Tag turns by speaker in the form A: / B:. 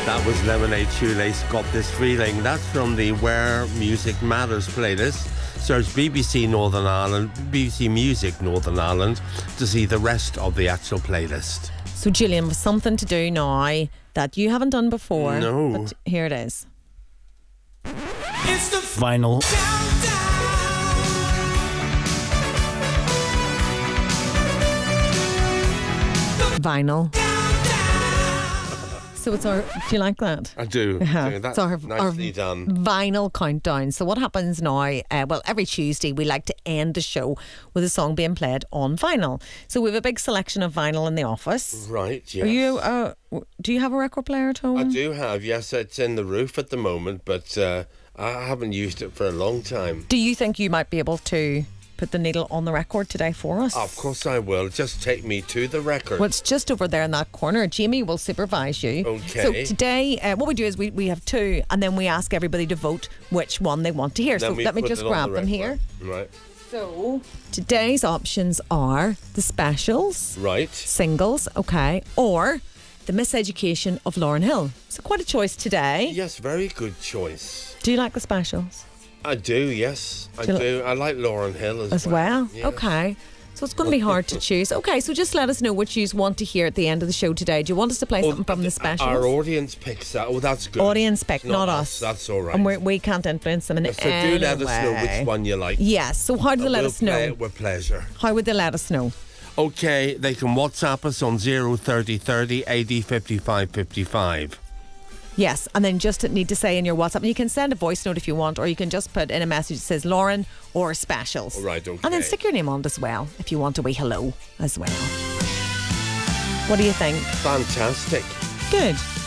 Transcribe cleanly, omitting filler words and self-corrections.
A: That was Lemonade Shoelace, Got This Feeling. That's from the Where Music Matters playlist. Search BBC Northern Ireland, BBC Music Northern Ireland to see the rest of the actual playlist.
B: So, Gillian, with something to do now that you haven't done before.
A: No.
B: But here it is.
C: It's the
D: Vinyl.
B: Vinyl. So it's our. Do you like that?
A: I do.
B: Yeah.
A: That's
B: So our
A: nicely done.
B: Vinyl countdown. So what happens now? Well, every Tuesday we like to end the show with a song being played on vinyl. So we have a big selection of vinyl in the office.
A: Right, yes.
B: Are you? Do you have a record player at home?
A: I do have, yes. It's in the roof at the moment, but I haven't used it for a long time.
B: Do you think you might be able to put the needle on the record today for us?
A: Of course I will. Just take me to the record.
B: Well, it's just over there in that corner. Jamie will supervise you.
A: Okay.
B: So today, what we do is we have two, and then we ask everybody to vote which one they want to hear. So let me
A: put
B: just
A: it on
B: grab
A: the
B: them here.
A: record. Right.
B: So today's options are the specials,
A: Right.
B: singles, okay, or the Miseducation of Lauryn Hill. So quite a choice today.
A: Yes, very good choice.
B: Do you like the specials
A: I do, yes. I
B: Do you
A: do. I like Lauryn Hill
B: as well?
A: Yes.
B: Okay. So it's going to be hard to choose. Okay, so just let us know what you want to hear at the end of the show today. Do you want us to play something from the specials?
A: Our audience picks that. Oh, that's good.
B: Audience pick,
A: It's
B: not us.
A: That's all right.
B: And we can't influence them in
A: So
B: any
A: do let us know
B: way.
A: which one you like.
B: Yes, so how do they let
A: We'll
B: us know?
A: play it with pleasure.
B: How would they let us know?
A: Okay, they can WhatsApp us on 03030 AD 5555.
B: Yes, and then just need to say in your WhatsApp, and you can send a voice note if you want, or you can just put in a message that says Lauren or specials.
A: All right, okay.
B: And then stick your name on it as well, if you want a wee hello as well. What do you think?
A: Fantastic.
B: Good.